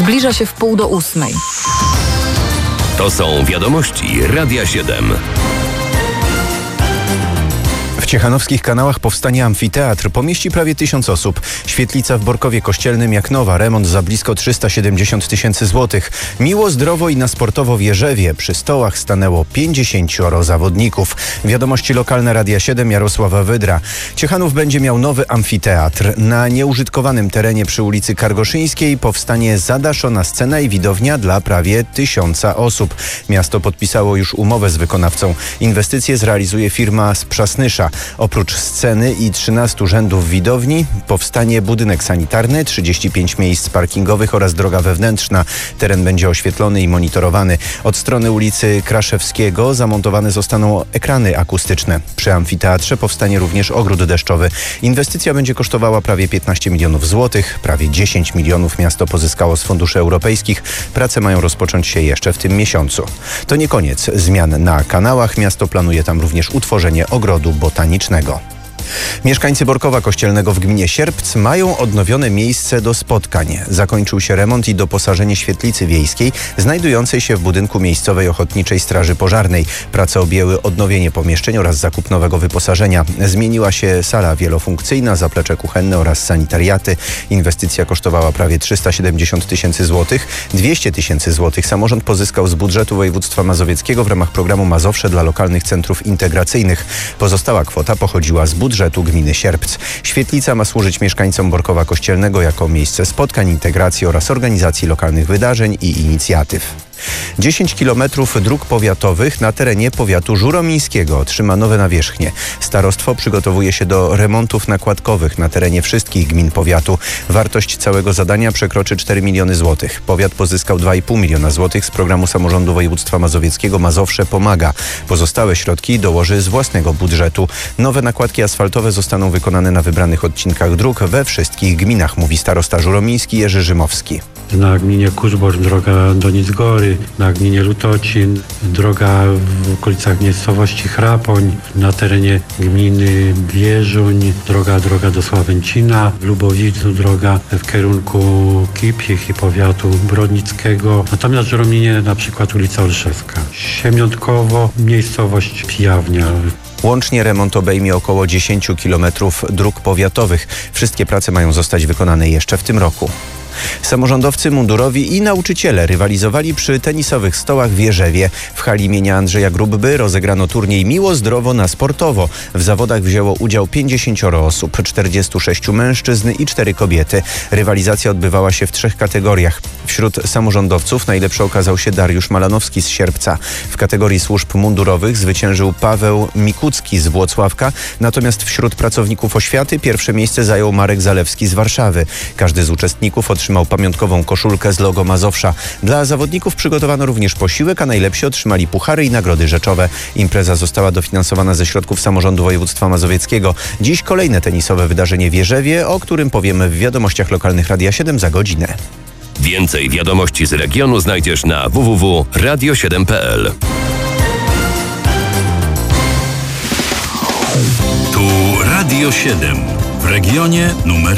Zbliża się 7:30. To są wiadomości Radia 7. W ciechanowskich Kanałach powstanie amfiteatr. Pomieści prawie 1000 osób. Świetlica w Borkowie Kościelnym jak nowa. Remont za blisko 370 000 złotych. Miło, zdrowo i na sportowo w Jerzewie. Przy stołach stanęło 50 zawodników. Wiadomości lokalne Radia 7, Jarosława Wydra. Ciechanów będzie miał nowy amfiteatr. Na nieużytkowanym terenie przy ulicy Kargoszyńskiej powstanie zadaszona scena i widownia dla prawie 1000 osób. Miasto podpisało już umowę z wykonawcą. Inwestycje zrealizuje firma z Przasnysza. Oprócz sceny i 13 rzędów widowni powstanie budynek sanitarny, 35 miejsc parkingowych oraz droga wewnętrzna. Teren będzie oświetlony i monitorowany. Od strony ulicy Kraszewskiego zamontowane zostaną ekrany akustyczne. Przy amfiteatrze powstanie również ogród deszczowy. Inwestycja będzie kosztowała prawie 15 milionów złotych. Prawie 10 milionów miasto pozyskało z funduszy europejskich. Prace mają rozpocząć się jeszcze w tym miesiącu. To nie koniec zmian na kanałach. Miasto planuje tam również utworzenie ogrodu botanicznego. Mieszkańcy Borkowa Kościelnego w gminie Sierpc mają odnowione miejsce do spotkań. Zakończył się remont i doposażenie świetlicy wiejskiej znajdującej się w budynku miejscowej Ochotniczej Straży Pożarnej. Prace objęły odnowienie pomieszczeń oraz zakup nowego wyposażenia. Zmieniła się sala wielofunkcyjna, zaplecze kuchenne oraz sanitariaty. Inwestycja kosztowała prawie 370 000 złotych. 200 000 złotych samorząd pozyskał z budżetu województwa mazowieckiego w ramach programu Mazowsze dla lokalnych centrów integracyjnych. Pozostała kwota pochodziła z budżetu gminy Sierpc. Świetlica ma służyć mieszkańcom Borkowa Kościelnego jako miejsce spotkań, integracji oraz organizacji lokalnych wydarzeń i inicjatyw. 10 kilometrów dróg powiatowych na terenie powiatu żuromińskiego otrzyma nowe nawierzchnie. Starostwo przygotowuje się do remontów nakładkowych na terenie wszystkich gmin powiatu. Wartość całego zadania przekroczy 4 miliony złotych. Powiat pozyskał 2,5 miliona złotych z programu samorządu województwa mazowieckiego Mazowsze Pomaga. Pozostałe środki dołoży z własnego budżetu. Nowe nakładki asfaltowe zostaną wykonane na wybranych odcinkach dróg we wszystkich gminach, mówi starosta żuromiński Jerzy Rzymowski. Na gminie Kurzborz droga do Nicgory, na gminie Lutocin droga w okolicach miejscowości Chrapoń, na terenie gminy Bieżuń droga do Sławęcina, w Lubowicu droga w kierunku Kipich i powiatu brodnickiego, natomiast w Żurominie na przykład ulica Olszewska. Siemiątkowo miejscowość Pijawnia. Łącznie remont obejmie około 10 kilometrów dróg powiatowych. Wszystkie prace mają zostać wykonane jeszcze w tym roku. Samorządowcy mundurowi i nauczyciele rywalizowali przy tenisowych stołach w Jerzewie. W hali imienia Andrzeja Grubby rozegrano turniej Miło, zdrowo na sportowo. W zawodach wzięło udział 50 osób, 46 mężczyzn i 4 kobiety. Rywalizacja odbywała się w 3 kategoriach. Wśród samorządowców najlepszy okazał się Dariusz Malanowski z Sierpca. W kategorii służb mundurowych zwyciężył Paweł Mikucki z Włocławka, natomiast wśród pracowników oświaty pierwsze miejsce zajął Marek Zalewski z Warszawy. Każdy z uczestników otrzymał pamiątkową koszulkę z logo Mazowsza. Dla zawodników przygotowano również posiłek, a najlepsi otrzymali puchary i nagrody rzeczowe. Impreza została dofinansowana ze środków samorządu województwa mazowieckiego. Dziś kolejne tenisowe wydarzenie w Jerzewie, o którym powiemy w wiadomościach lokalnych Radia 7 za godzinę. Więcej wiadomości z regionu znajdziesz na www.radio7.pl. Tu Radio 7 w regionie numer